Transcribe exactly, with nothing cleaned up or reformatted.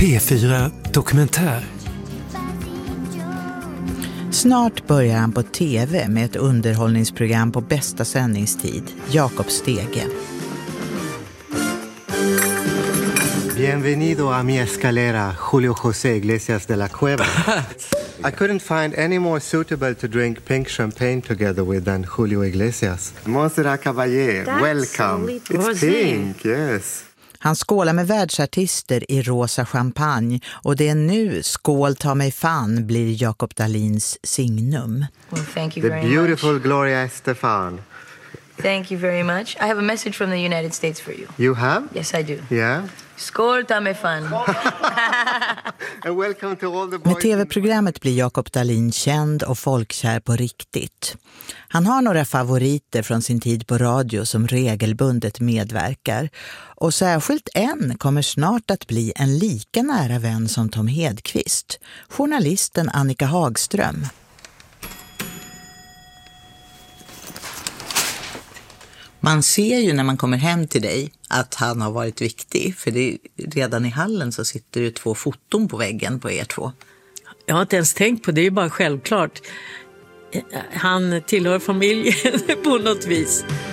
P fyra Dokumentär. Snart börjar han på tv med ett underhållningsprogram på bästa sändningstid, Jakob Stege. Bienvenido a mi escalera, Julio José Iglesias de la Cueva. I couldn't find any more suitable to drink pink champagne together with than Julio Iglesias. Monserrat Caballé, welcome. It's pink, yes. Han skålar med världsartister i rosa champagne och det är nu Skål ta mig fan blir Jakob Dahlins signum. Well, thank you The very beautiful much. Gloria Estefan. Thank you very much. I have a message from the United States for you. You have? Yes, I do. Yeah. Skål ta mig fan. And welcome to all the boys. Med tv-programmet blir Jakob Dahlin känd och folkkär på riktigt. Han har några favoriter från sin tid på radio som regelbundet medverkar. Och särskilt en kommer snart att bli en lika nära vän som Tom Hedqvist. Journalisten Annika Hagström. Man ser ju när man kommer hem till dig att han har varit viktig. För det, redan i hallen så sitter det två foton på väggen på er två. Jag har inte ens tänkt på det, det är ju bara självklart. Han tillhör familjen på något vis.